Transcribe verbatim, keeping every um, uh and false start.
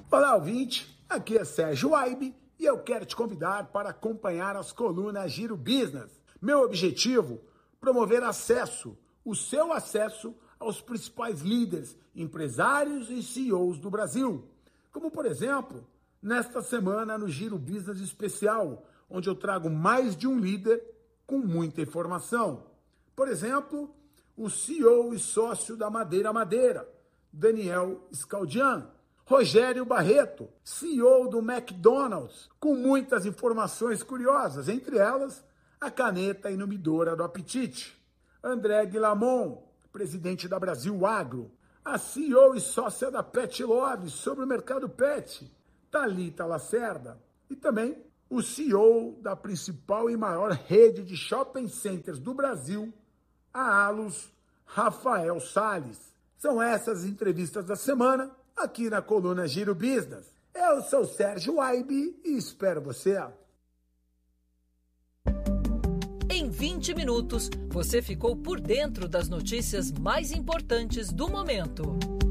Olá, ouvinte, aqui é Sérgio Waibe e eu quero te convidar para acompanhar as colunas Giro Business. Meu objetivo, promover acesso, o seu acesso aos principais líderes, empresários e C E Os do Brasil. Como, por exemplo, nesta semana no Giro Business Especial, onde eu trago mais de um líder com muita informação. Por exemplo, o C E O e sócio da Madeira Madeira, Daniel Scaldian. Rogério Barreto, C E O do McDonald's, com muitas informações curiosas, entre elas, a caneta inumidora do apetite. André Guilamon, presidente da Brasil Agro. A C E O e sócia da Pet Love sobre o mercado pet, Thalita Lacerda. E também o C E O da principal e maior rede de shopping centers do Brasil, a Alus, Rafael Salles. São essas entrevistas da semana, aqui na coluna Giro Business. Eu sou Sérgio Waibe e espero você. Em vinte minutos, você ficou por dentro das notícias mais importantes do momento.